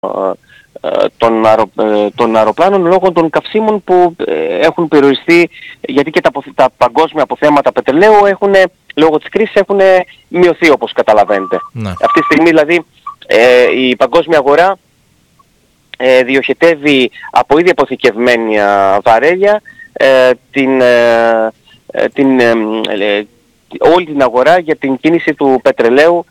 των αεροπλάνων λόγω των καυσίμων που έχουν περιοριστεί, γιατί και τα παγκόσμια αποθέματα πετρελαίου λόγω της κρίσης έχουν μειωθεί, όπως καταλαβαίνετε. Ναι. Αυτή τη στιγμή δηλαδή η παγκόσμια αγορά διοχετεύει από ήδη αποθηκευμένη βαρέλια όλη την αγορά για την κίνηση του πετρελαίου,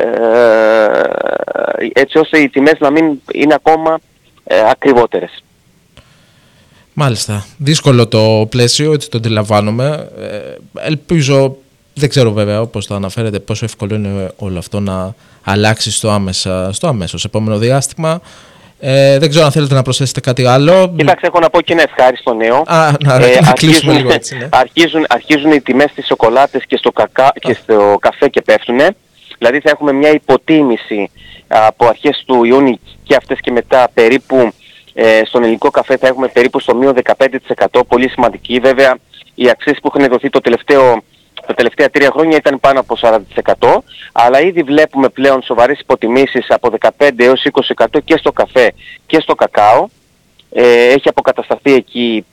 έτσι ώστε οι τιμές να μην είναι ακόμα ακριβότερες. Μάλιστα. Δύσκολο το πλαίσιο, έτσι το αντιλαμβάνομαι. Ελπίζω, δεν ξέρω βέβαια όπως το αναφέρετε, πόσο εύκολο είναι όλο αυτό να αλλάξει στο αμέσως επόμενο διάστημα. Δεν ξέρω αν θέλετε να προσθέσετε κάτι άλλο. Κοίταξε, έχω να πω και ένα ευχάριστο νέο. Να κλείσουμε λίγο έτσι. Ναι. Αρχίζουν οι τιμές στις σοκολάτες και στο καφέ και πέφτουνε. Δηλαδή θα έχουμε μια υποτίμηση από αρχές του Ιούνιου και αυτές και μετά περίπου στον ελληνικό καφέ θα έχουμε περίπου στο μείον 15%, πολύ σημαντική. Βέβαια οι αξίες που έχουν δοθεί τα τελευταία 3 χρόνια ήταν πάνω από 40%, αλλά ήδη βλέπουμε πλέον σοβαρές υποτιμήσεις από 15 έως 20% και στο καφέ και στο κακάο. Έχει αποκατασταθεί εκεί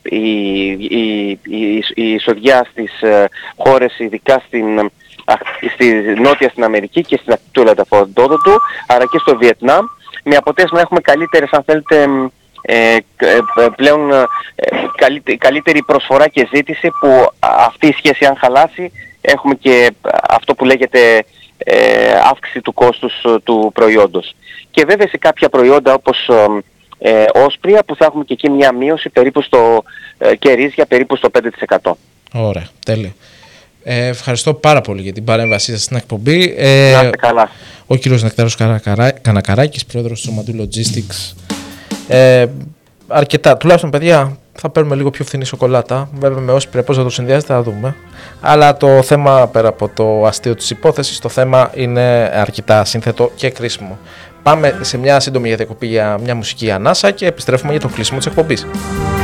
η εισοδιά στις χώρες, ειδικά στη νότια στην Αμερική και στην ακτή του ελεφαντόδοντου, αλλά και στο Βιετνάμ, με αποτέλεσμα να έχουμε καλύτερες, αν θέλετε, πλέον καλύτερη προσφορά και ζήτηση, που αυτή η σχέση αν χαλάσει έχουμε και αυτό που λέγεται αύξηση του κόστους του προϊόντος. Και βέβαια σε κάποια προϊόντα όπως όσπρια, που θα έχουμε και εκεί μια μείωση περίπου και ρύζια περίπου στο 5%. Ωραία, τέλεια. Ευχαριστώ πάρα πολύ για την παρέμβασή σας στην εκπομπή. Να είστε καλά. Ο κύριος Νεκτάριος Κανακαράκης, πρόεδρος του Σωματείου Logistics. Αρκετά, τουλάχιστον παιδιά, θα παίρνουμε λίγο πιο φθηνή σοκολάτα. Βέβαια με όσπρια πώς θα το συνδυάζετε θα δούμε. Αλλά το θέμα, πέρα από το αστείο της υπόθεσης, το θέμα είναι αρκετά σύνθετο και κρίσιμο. Πάμε σε μια σύντομη διακοπή για μια μουσική ανάσα και επιστρέφουμε για το κλείσιμο της εκπομπής.